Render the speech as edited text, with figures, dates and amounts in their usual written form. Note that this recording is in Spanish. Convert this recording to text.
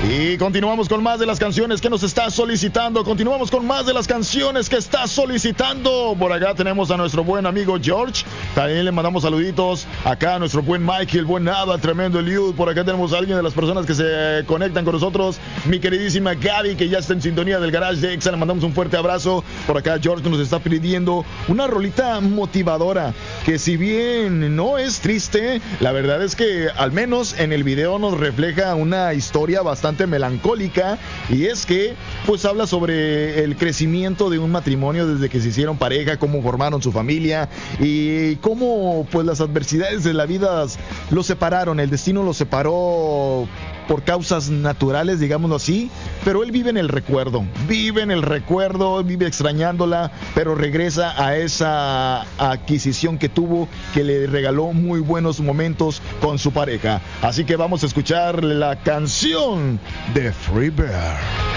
Y continuamos con más de las canciones que nos está solicitando. Por acá tenemos a nuestro buen amigo George. También le mandamos saluditos. Acá a nuestro buen Michael, el buen Nava, tremendo Eliud. Por acá tenemos a alguien de las personas que se conectan con nosotros. Mi queridísima Gaby, que ya está en sintonía del Garage de Exa. Le mandamos un fuerte abrazo. Por acá George nos está pidiendo una rolita motivadora, que si bien no es triste, la verdad es que al menos en el video nos refleja una historia bastante melancólica, y es que pues habla sobre el crecimiento de un matrimonio desde que se hicieron pareja, cómo formaron su familia y cómo pues las adversidades de la vida los separaron, el destino los separó por causas naturales, digámoslo así, pero él vive en el recuerdo, vive extrañándola, pero regresa a esa adquisición que tuvo, que le regaló muy buenos momentos con su pareja. Así que vamos a escuchar la canción de Free Bear.